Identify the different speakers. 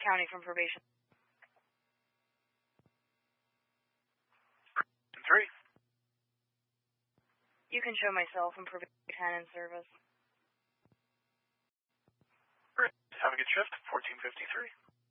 Speaker 1: County from probation.
Speaker 2: 3.
Speaker 1: You can show myself in probation in service.
Speaker 2: Great. Have a good shift. 1453.